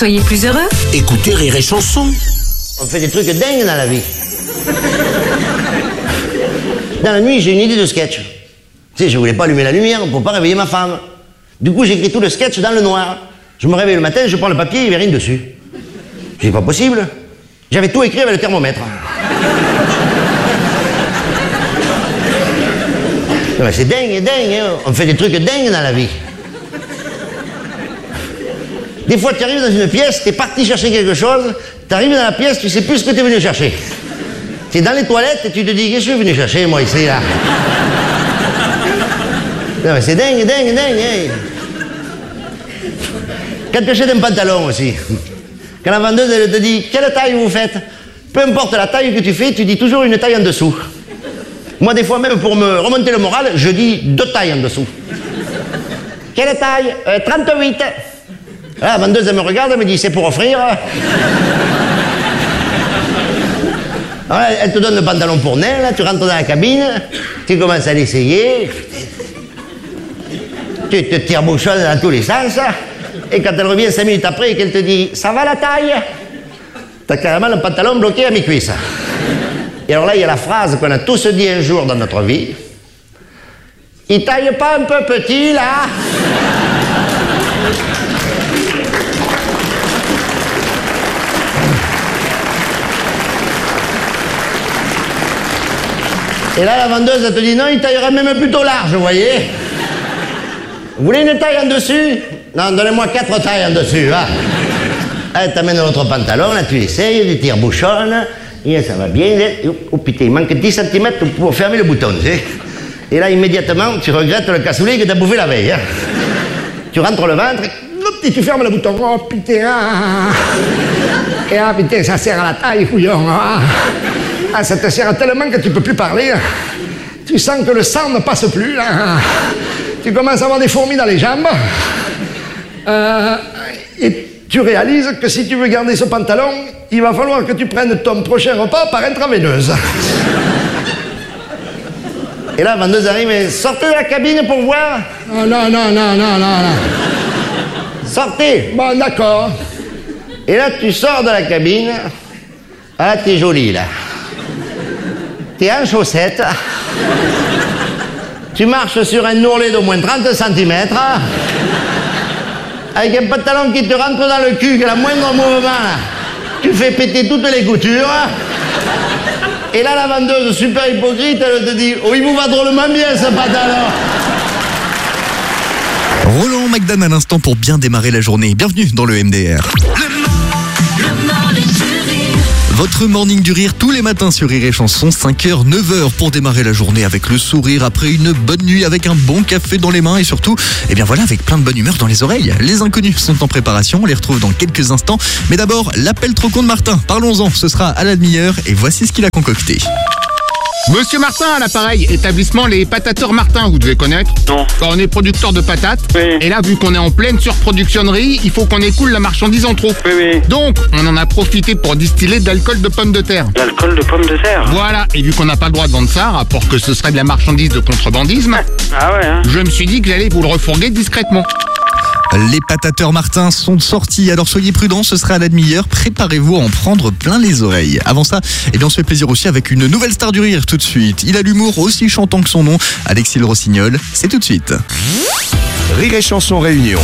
Soyez plus heureux. Écoutez Rire et Chanson. On fait des trucs dingues dans la vie. Dans la nuit, j'ai une idée de sketch. Tu sais, je voulais pas allumer la lumière pour pas réveiller ma femme. Du coup, j'écris tout le sketch dans le noir. Je me réveille le matin, je prends le papier, il n'y avait rien dessus. Je dis, pas possible. J'avais tout écrit avec le thermomètre. C'est dingue, hein. On fait des trucs dingues dans la vie. Des fois, tu arrives dans une pièce, tu es parti chercher quelque chose, tu arrives dans la pièce, tu sais plus ce que tu es venu chercher. Tu es dans les toilettes et tu te dis, qu'est-ce que je suis venu chercher, moi, ici, là? Non, mais c'est dingue, hein. Quand tu achètes un pantalon aussi, quand la vendeuse, elle te dit, quelle taille vous faites? Peu importe la taille que tu fais, tu dis toujours une taille en dessous. Moi, des fois, même pour me remonter le moral, je dis 2 tailles en dessous. Quelle taille? 38. La vendeuse, elle me regarde, elle me dit, c'est pour offrir. Alors, elle te donne le pantalon pour nain, là, tu rentres dans la cabine, tu commences à l'essayer, tu te tire-bouchonnes dans tous les sens, et quand elle revient 5 minutes après et qu'elle te dit, ça va la taille? T'as carrément le pantalon bloqué à mes cuisses. Et alors là, il y a la phrase qu'on a tous dit un jour dans notre vie. Il taille pas un peu petit, là? Et là, la vendeuse, elle te dit, non, il taillera même plutôt large, vous voyez? Vous voulez une taille en dessus? Non, donnez-moi 4 tailles en dessus, va. Elle t'amène l'autre pantalon, là, tu essayes, tu tire-bouchonnes. Et ça va bien. Oh putain, il manque 10 cm pour fermer le bouton, tu sais. Et là, immédiatement, tu regrettes le cassoulet que t'as bouffé la veille. Hein. Tu rentres le ventre, et tu fermes le bouton. Oh putain. Et ah putain, ça serre à la taille, couillon. Ah, ça te serre tellement que tu peux plus parler. Tu sens que le sang ne passe plus, là. Tu commences à avoir des fourmis dans les jambes. Et tu réalises que si tu veux garder ce pantalon, il va falloir que tu prennes ton prochain repas par intraveineuse. Et là, la vendeuse arrive et sortez de la cabine pour voir. Oh, non. Sortez. Bon, d'accord. Et là, tu sors de la cabine. Ah, t'es jolie, là. T'es en chaussettes. Tu marches sur un ourlet d'au moins 30 cm. Avec un pantalon qui te rentre dans le cul, que la moindre mouvement, là, tu fais péter toutes les coutures. Et là, la vendeuse, super hypocrite, elle te dit, oh, il vous va drôlement bien, ce pantalon. Roland McDan à l'instant pour bien démarrer la journée. Bienvenue dans le MDR. Votre morning du rire tous les matins sur Rire et Chanson, 5h, 9h pour démarrer la journée avec le sourire après une bonne nuit, avec un bon café dans les mains et surtout, eh bien voilà, avec plein de bonne humeur dans les oreilles. Les inconnus sont en préparation, on les retrouve dans quelques instants. Mais d'abord, l'appel trop con de Martin. Parlons-en, ce sera à la demi-heure et voici ce qu'il a concocté. Monsieur Martin à l'appareil, établissement Les Patateurs Martin, vous devez connaître. Non. On est producteur de patates. Oui. Et là, vu qu'on est en pleine surproductionnerie, il faut qu'on écoule la marchandise en trop. Oui. Donc, on en a profité pour distiller de l'alcool de pomme de terre. L'alcool de pomme de terre. Voilà, et vu qu'on n'a pas le droit de vendre ça, rapport que ce serait de la marchandise de contrebandisme, Ah ouais, hein. je me suis dit que j'allais vous le refourguer discrètement. Les Patateurs Martin sont sortis, alors soyez prudents, ce sera à la demi-heure. Préparez-vous à en prendre plein les oreilles. Avant ça, eh bien on se fait plaisir aussi avec une nouvelle star du rire tout de suite. Il a l'humour aussi chantant que son nom, Alexis Le Rossignol. C'est tout de suite. Rire et Chanson Réunion.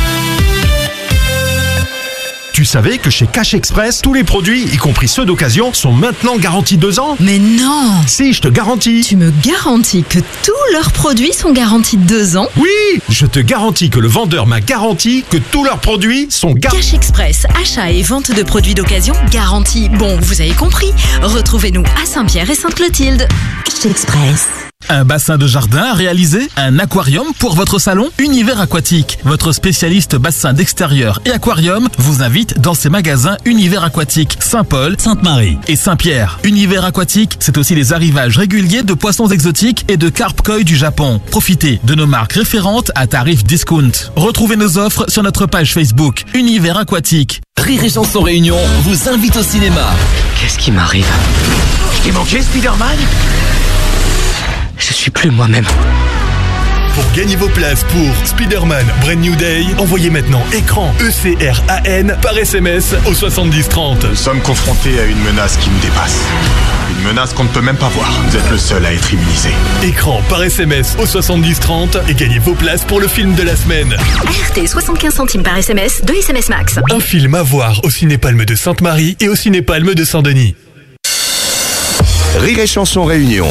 Tu savais que chez Cash Express, tous les produits, y compris ceux d'occasion, sont maintenant garantis 2 ans? Mais non! Si, je te garantis. Tu me garantis que tous leurs produits sont garantis 2 ans? Oui! Je te garantis que le vendeur m'a garanti que tous leurs produits sont garantis. Cash Express, achat et vente de produits d'occasion garantis. Bon, vous avez compris. Retrouvez-nous à Saint-Pierre et Sainte-Clotilde. Cash Express. Un bassin de jardin à réaliser, un aquarium pour votre salon, Univers Aquatique. Votre spécialiste bassin d'extérieur et aquarium vous invite dans ses magasins Univers Aquatique, Saint-Paul, Sainte-Marie et Saint-Pierre. Univers Aquatique, c'est aussi les arrivages réguliers de poissons exotiques et de carpe koi du Japon. Profitez de nos marques référentes à tarif discount. Retrouvez nos offres sur notre page Facebook Univers Aquatique. Rire et Chanson Réunion vous invite au cinéma. Qu'est-ce qui m'arrive? Je t'ai manqué, Spider-Man? Je suis plus moi-même. Pour gagner vos places pour Spider-Man Brand New Day, envoyez maintenant écran ECRAN par SMS au 7030. Nous sommes confrontés à une menace qui nous dépasse. Une menace qu'on ne peut même pas voir. Vous êtes le seul à être immunisé. Écran par SMS au 7030 et gagnez vos places pour le film de la semaine. RT 75 centimes par SMS, 2 SMS max. Un film à voir au Ciné-Palme de Sainte-Marie et au Ciné-Palme de Saint-Denis. Rire et Chanson Réunion.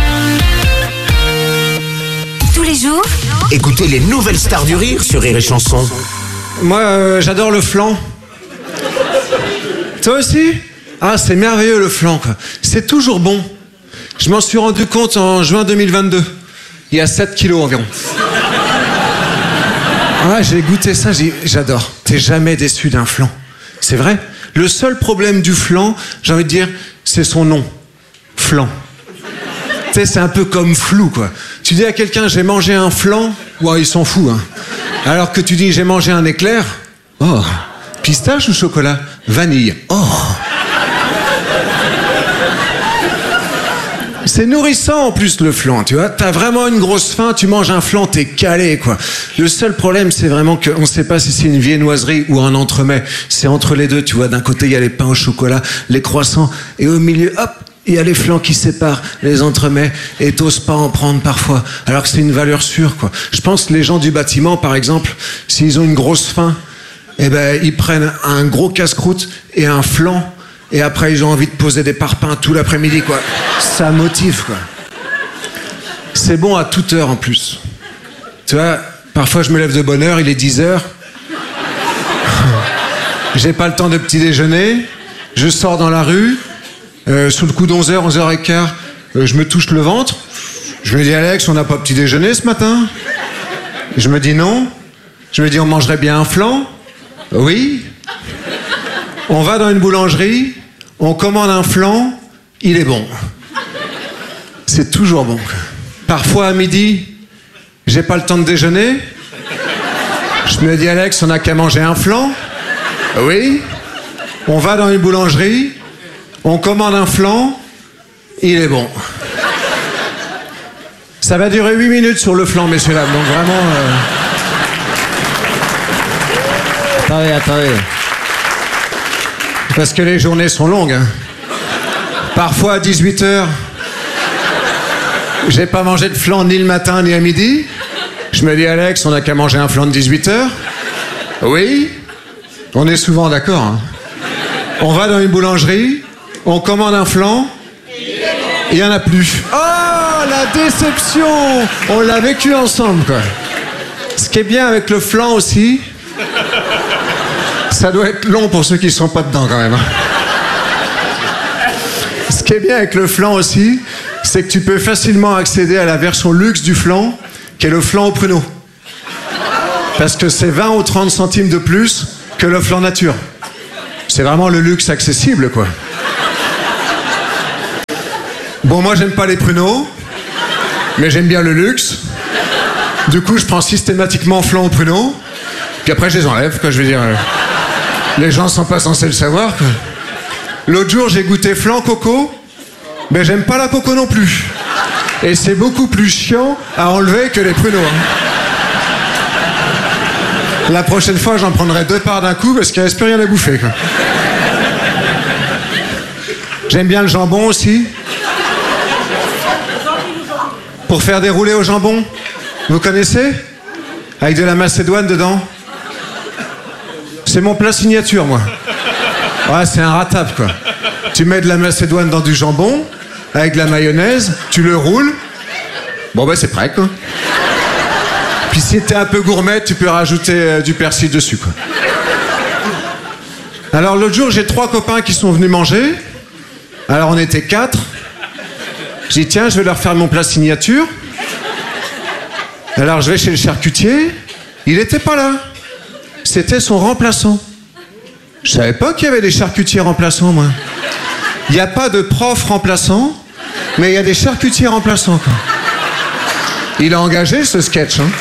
Tous les jours, Écoutez les nouvelles stars du rire sur Rire et Chanson. Moi, j'adore le flan. Toi aussi? Ah, c'est merveilleux le flan, quoi. C'est toujours bon. Je m'en suis rendu compte en juin 2022. Il y a 7 kilos environ. Ah, j'ai goûté ça, j'adore. T'es jamais déçu d'un flan. C'est vrai. Le seul problème du flan, j'ai envie de dire, c'est son nom. Flan. Tu sais, c'est un peu comme flou, quoi. Tu dis à quelqu'un, j'ai mangé un flan, ouais, il s'en fout, hein. Alors que tu dis, j'ai mangé un éclair, oh. Pistache ou chocolat? Vanille, oh. C'est nourrissant en plus le flan, tu vois. T'as vraiment une grosse faim, tu manges un flan, t'es calé, quoi. Le seul problème, c'est vraiment qu'on sait pas si c'est une viennoiserie ou un entremets. C'est entre les deux, tu vois. D'un côté, il y a les pains au chocolat, les croissants, et au milieu, hop, il y a les flans qui séparent les entremets, et t'oses pas en prendre parfois, alors que c'est une valeur sûre, quoi. Je pense que les gens du bâtiment, par exemple, s'ils ont une grosse faim, eh ben, ils prennent un gros casse-croûte et un flan. Et après, ils ont envie de poser des parpaings tout l'après-midi, quoi. Ça motive, quoi. C'est bon à toute heure, en plus. Tu vois, parfois, je me lève de bonne heure, il est 10h. J'ai pas le temps de petit déjeuner. Je sors dans la rue. Sous le coup d'11h, 11h15, je me touche le ventre. Je me dis, Alex, on n'a pas petit déjeuner ce matin? Je me dis non. Je me dis, on mangerait bien un flan? Oui. On va dans une boulangerie, on commande un flan, il est bon. C'est toujours bon. Parfois à midi, j'ai pas le temps de déjeuner. Je me dis, Alex, on n'a qu'à manger un flan. Oui. On va dans une boulangerie, on commande un flan, il est bon. Ça va durer 8 minutes sur le flan, messieurs dames, donc vraiment... Attendez. Parce que les journées sont longues. Hein. Parfois à 18h, j'ai pas mangé de flan ni le matin ni à midi. Je me dis, Alex, on n'a qu'à manger un flan de 18h. Oui. On est souvent d'accord. Hein. On va dans une boulangerie, on commande un flan, il y en a plus. Oh, la déception! On l'a vécu ensemble, quoi. Ce qui est bien avec le flan aussi, ça doit être long pour ceux qui ne sont pas dedans quand même. Ce qui est bien avec le flan aussi, c'est que tu peux facilement accéder à la version luxe du flan, qui est le flan au pruneau. Parce que c'est 20 ou 30 centimes de plus que le flan nature. C'est vraiment le luxe accessible, quoi. Bon, moi, j'aime pas les pruneaux, mais j'aime bien le luxe. Du coup, je prends systématiquement flan au pruneau, puis après, je les enlève, quoi, je veux dire... Les gens sont pas censés le savoir, quoi. L'autre jour, j'ai goûté flan coco, mais j'aime pas la coco non plus. Et c'est beaucoup plus chiant à enlever que les pruneaux. Hein. La prochaine fois, j'en prendrai 2 parts d'un coup parce qu'il reste plus rien à bouffer, quoi. J'aime bien le jambon aussi. Pour faire des roulés au jambon, vous connaissez? Avec de la macédoine dedans. C'est mon plat signature, moi. Ouais, c'est un ratable, quoi. Tu mets de la macédoine dans du jambon, avec de la mayonnaise, tu le roules. Bon, ben, c'est prêt, quoi. Puis si t'es un peu gourmet, tu peux rajouter du persil dessus, quoi. Alors, l'autre jour, j'ai 3 copains qui sont venus manger. Alors, on était 4. J'ai dit, tiens, je vais leur faire mon plat signature. Alors, je vais chez le charcutier. Il était pas là. C'était son remplaçant. Je savais pas qu'il y avait des charcutiers remplaçants, moi. Il n'y a pas de prof remplaçant, mais il y a des charcutiers remplaçants, quoi. Il a engagé ce sketch, hein.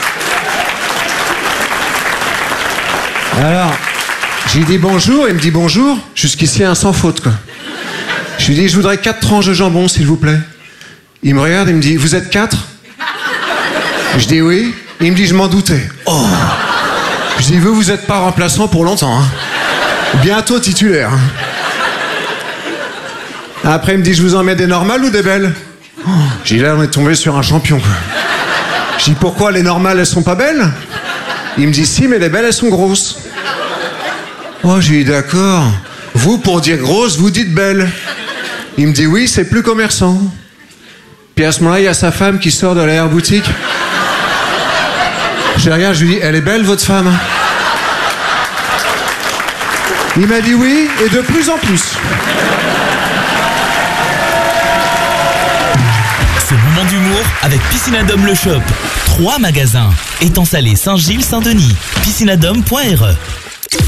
Alors, j'ai dit bonjour, il me dit bonjour. Jusqu'ici, un sans faute, quoi. Je lui dis, je voudrais 4 tranches de jambon, s'il vous plaît. Il me regarde, il me dit, vous êtes 4? Je dis oui. Il me dit, je m'en doutais. Oh. Je dis, vous êtes pas remplaçant pour longtemps. Hein. Bientôt titulaire. Hein. Après, il me dit, je vous en mets des normales ou des belles? Oh. J'ai dit, là, on est tombé sur un champion. Quoi. Je dis, pourquoi les normales, elles sont pas belles? Il me dit, si, mais les belles, elles sont grosses. Oh, j'ai dit, d'accord. Vous, pour dire grosse, vous dites belle. Il me dit, oui, c'est plus commerçant. Puis à ce moment-là, il y a sa femme qui sort de l'arrière-boutique. Je regarde, je lui dis, elle est belle, votre femme? Il m'a dit oui, et de plus en plus. Ce moment d'humour avec Piscinadome Le Shop. 3 magasins. Étang Salé, Saint-Gilles, Saint-Denis. Piscinadome.re